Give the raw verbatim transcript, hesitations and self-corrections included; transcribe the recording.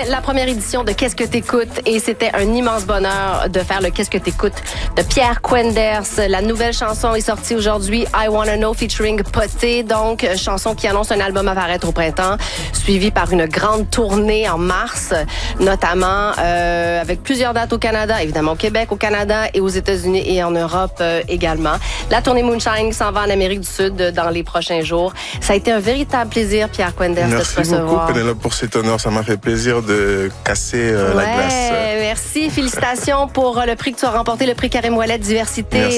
la première édition de Qu'est-ce que t'écoutes et c'était un immense bonheur de faire le Qu'est-ce que t'écoutes de Pierre Quenders. La nouvelle chanson est sortie aujourd'hui, I Wanna Know featuring Poté, donc chanson qui annonce un album à paraître au printemps, suivi par une grande tournée en mars, notamment euh, avec plusieurs dates au Canada, évidemment au Québec, au Canada et aux États-Unis et en Europe euh, également. La tournée Moonshine s'en va en Amérique du Sud dans les prochains jours. Ça a été un véritable plaisir, Pierre Quenders, de te recevoir. Merci beaucoup, Pénélope, pour cet honneur. Ça m'a fait plaisir de casser euh, ouais, la glace. Merci. Félicitations pour le prix que tu as remporté, le prix Karim Ouellet Diversité. Merci.